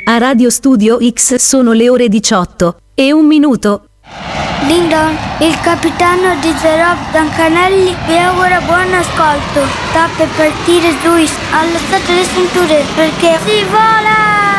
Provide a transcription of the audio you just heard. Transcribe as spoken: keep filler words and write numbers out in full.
A Radio Studio X sono le ore diciotto e un minuto. Ding-dong, il capitano di The Rob Dancanelli vi augura buon ascolto. Sta per partire Luis, allostate le cinture perché si vola!